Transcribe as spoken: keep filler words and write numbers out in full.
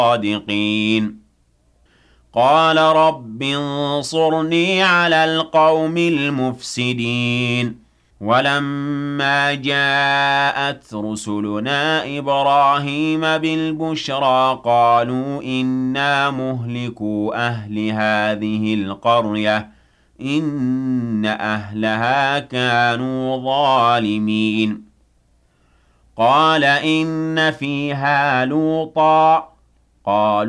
الصادقين قال رب انصرني على القوم المفسدين ولما جاءت رسلنا إبراهيم بالبشرى قالوا إنا مهلكو أهل هذه القرية إن أهلها كانوا ظالمين قال إن فيها لوطا قالوا